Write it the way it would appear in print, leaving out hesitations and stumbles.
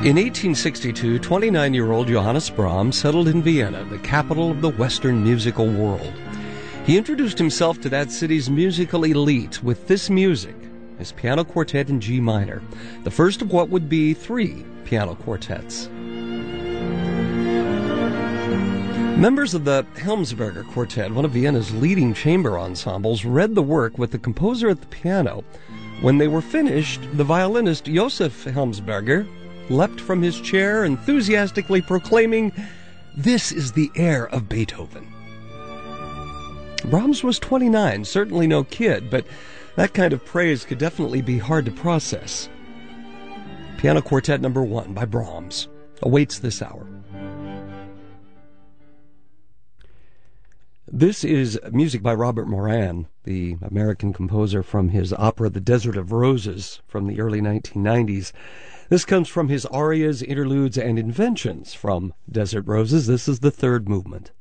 In 1862, 29-year-old Johannes Brahms settled in Vienna, the capital of the Western musical world. He introduced himself to that city's musical elite with this music, his piano quartet in G minor, the first of what would be 3 piano quartets. Members of the Helmsberger Quartet, one of Vienna's leading chamber ensembles, read the work with the composer at the piano. When they were finished, the violinist Josef Helmsberger leapt from his chair, enthusiastically proclaiming, "This is the air of Beethoven." Brahms was 29, certainly no kid, but that kind of praise could definitely be hard to process. Piano Quartet number 1 by Brahms awaits this hour. This is music by Robert Moran, the American composer from his opera The Desert of Roses from the early 1990s. This comes from his arias, interludes, and inventions from Desert Roses. This is the 3rd movement.